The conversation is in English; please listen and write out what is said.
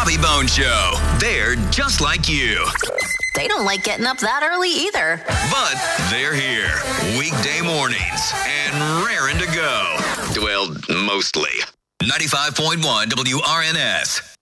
Bobby Bones Show. They're just like you. They don't like getting up that early either. But they're here. Weekday mornings and raring to go. Well, mostly. 95.1 WRNS.